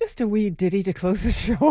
Just a wee ditty to close the show.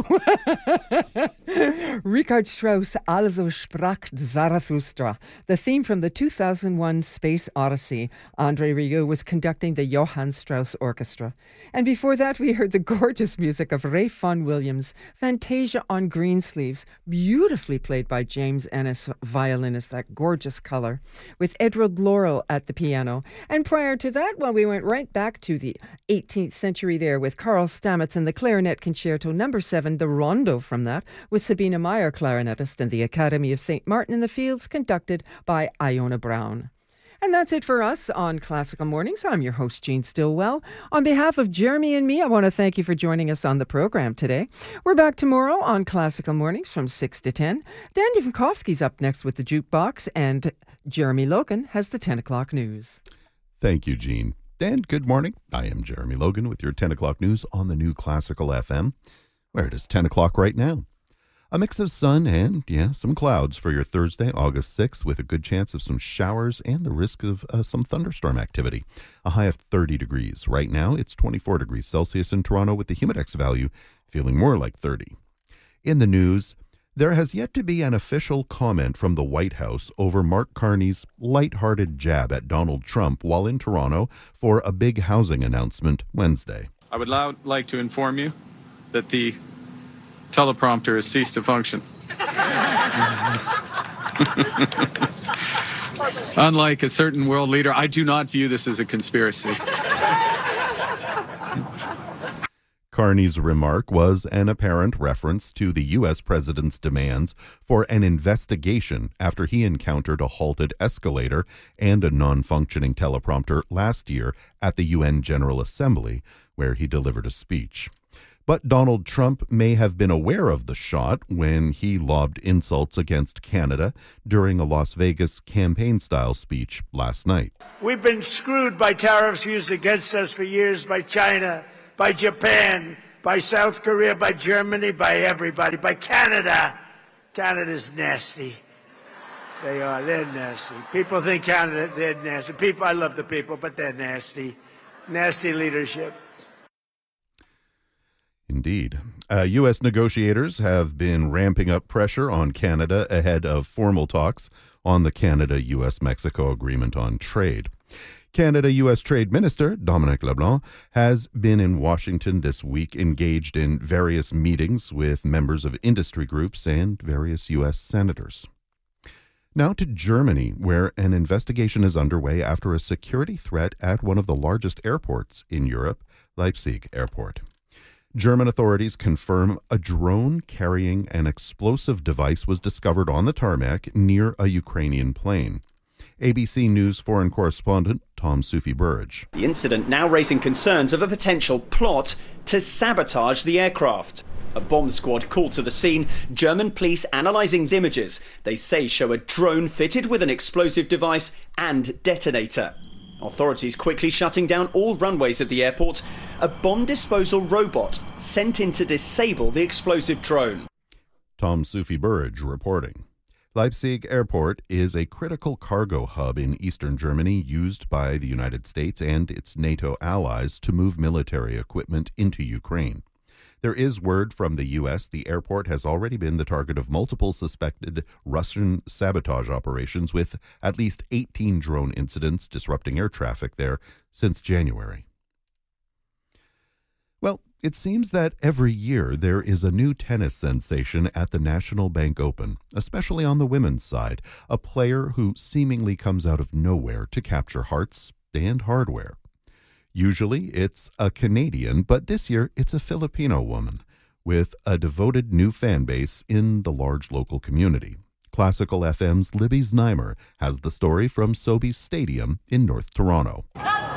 Richard Strauss, Also sprach Zarathustra, the theme from the 2001 Space Odyssey. André Rieu was conducting the Johann Strauss Orchestra. And before that, we heard the gorgeous music of Ray Vaughan Williams, Fantasia on Greensleeves, beautifully played by James Ennis, violinist, that gorgeous color, with Edward Laurel at the piano. And prior to that, well, we went right back to the 18th century there with Carl Stamets and the Clarinet Concerto No. 7, the Rondo from that, with Sabina Meyer, clarinetist, and the Academy of St. Martin in the Fields, conducted by Iona Brown. And that's it for us on Classical Mornings. I'm your host, Jean Stillwell. On behalf of Jeremy and me, I want to thank you for joining us on the program today. We're back tomorrow on Classical Mornings from 6 to 10. Dan Yuvakovsky's up next with the Jukebox, and Jeremy Logan has the 10 o'clock news. Thank you, Jean. And good morning. I am Jeremy Logan with your 10 o'clock news on the new Classical FM, where it is 10 o'clock right now. A mix of sun and, some clouds for your Thursday, August 6th, with a good chance of some showers and the risk of some thunderstorm activity. A high of 30 degrees. Right now, it's 24 degrees Celsius in Toronto, with the humidex value feeling more like 30. In the news, there has yet to be an official comment from the White House over Mark Carney's lighthearted jab at Donald Trump while in Toronto for a big housing announcement Wednesday. I would like to inform you that the teleprompter has ceased to function. Unlike a certain world leader, I do not view this as a conspiracy. Carney's remark was an apparent reference to the U.S. president's demands for an investigation after he encountered a halted escalator and a non-functioning teleprompter last year at the UN General Assembly, where he delivered a speech. But Donald Trump may have been aware of the shot when he lobbed insults against Canada during a Las Vegas campaign-style speech last night. We've been screwed by tariffs used against us for years by China, by Japan, by South Korea, by Germany, by everybody, by Canada. Canada's nasty. They are. They're nasty. People think Canada, they're nasty. I love the people, but they're nasty. Nasty leadership. Indeed. U.S. negotiators have been ramping up pressure on Canada ahead of formal talks on the Canada-U.S.-Mexico Agreement on Trade. Canada-U.S. Trade Minister Dominic LeBlanc has been in Washington this week, engaged in various meetings with members of industry groups and various U.S. senators. Now to Germany, where an investigation is underway after a security threat at one of the largest airports in Europe, Leipzig Airport. German authorities confirm a drone carrying an explosive device was discovered on the tarmac near a Ukrainian plane. ABC News foreign correspondent Tom Sufi-Burridge. The incident now raising concerns of a potential plot to sabotage the aircraft. A bomb squad called to the scene, German police analysing the images they say show a drone fitted with an explosive device and detonator. Authorities quickly shutting down all runways at the airport. A bomb disposal robot sent in to disable the explosive drone. Tom Sufi-Burridge reporting. Leipzig Airport is a critical cargo hub in eastern Germany used by the United States and its NATO allies to move military equipment into Ukraine. There is word from the U.S. the airport has already been the target of multiple suspected Russian sabotage operations, with at least 18 drone incidents disrupting air traffic there since January. Well, it seems that every year there is a new tennis sensation at the National Bank Open, especially on the women's side, a player who seemingly comes out of nowhere to capture hearts and hardware. Usually it's a Canadian, but this year it's a Filipino woman with a devoted new fan base in the large local community. Classical FM's Libby Znaimer has the story from Sobeys Stadium in North Toronto.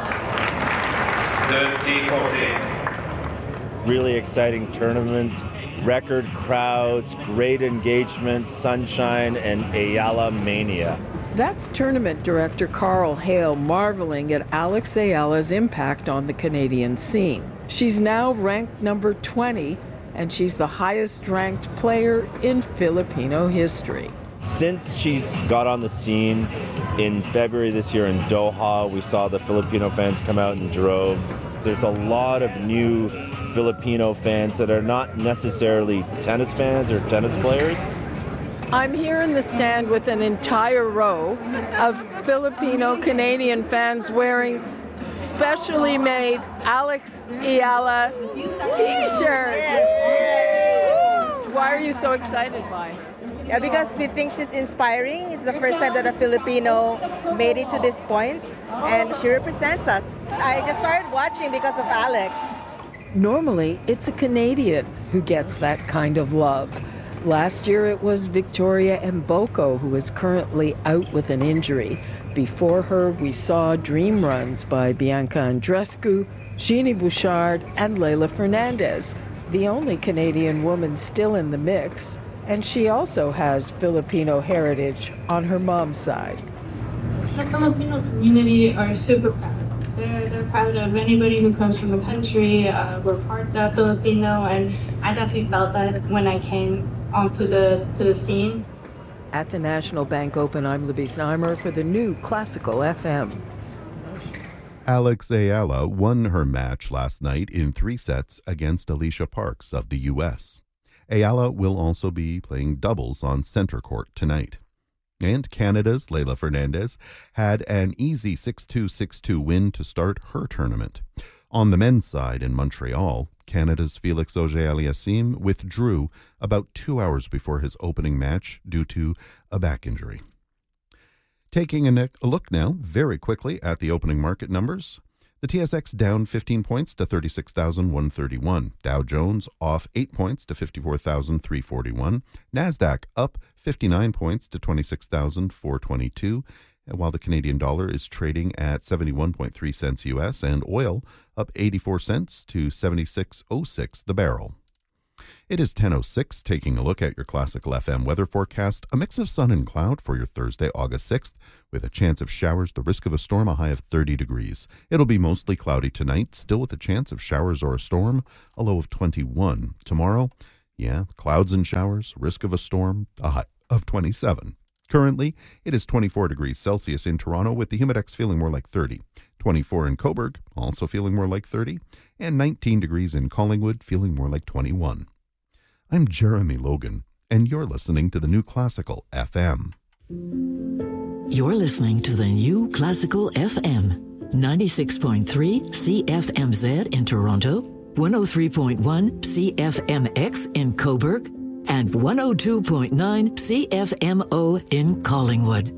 Really exciting tournament, record crowds, great engagement, sunshine, and Ayala mania. That's tournament director Carl Hale marveling at Alex Ayala's impact on the Canadian scene. She's now ranked number 20, and she's the highest ranked player in Filipino history. Since she's got on the scene in February this year in Doha, we saw the Filipino fans come out in droves. There's a lot of new Filipino fans that are not necessarily tennis fans or tennis players? I'm here in the stand with an entire row of Filipino-Canadian fans wearing specially made Alex Ayala t-shirts. Why are you so excited by it? Yeah, because we think she's inspiring. It's the first time that a Filipino made it to this point, and she represents us. I just started watching because of Alex. Normally, it's a Canadian who gets that kind of love. Last year, it was Victoria Mboko, who is currently out with an injury. Before her, we saw dream runs by Bianca Andreescu, Genie Bouchard, and Leylah Fernandez, the only Canadian woman still in the mix. And she also has Filipino heritage on her mom's side. The Filipino community are super proud. They're proud of anybody who comes from the country. We're part of Filipino, and I definitely felt that when I came onto the scene. At the National Bank Open, I'm Libby Znaimer for the new Classical FM. Alex Ayala won her match last night in 3 sets against Alicia Parks of the U.S. Ayala will also be playing doubles on center court tonight. And Canada's Leylah Fernandez had an easy 6-2, 6-2 win to start her tournament. On the men's side in Montreal, Canada's Felix Auger-Aliassime withdrew about 2 hours before his opening match due to a back injury. Taking a look now very quickly at the opening market numbers. The TSX down 15 points to 36,131. Dow Jones off 8 points to 54,341. NASDAQ up 59 points to 26,422. While the Canadian dollar is trading at 71.3 cents U.S. and oil up 84 cents to 76.06 the barrel. It is 10:06, taking a look at your Classical FM weather forecast. A mix of sun and cloud for your Thursday, August 6th, with a chance of showers, the risk of a storm, a high of 30 degrees. It'll be mostly cloudy tonight, still with a chance of showers or a storm, a low of 21. Tomorrow, clouds and showers, risk of a storm, a high of 27. Currently, it is 24 degrees Celsius in Toronto, with the humidex feeling more like 30. 24 in Cobourg, also feeling more like 30. And 19 degrees in Collingwood, feeling more like 21. I'm Jeremy Logan, and you're listening to the New Classical FM. You're listening to the New Classical FM. 96.3 CFMZ in Toronto, 103.1 CFMX in Cobourg, and 102.9 CFMO in Collingwood.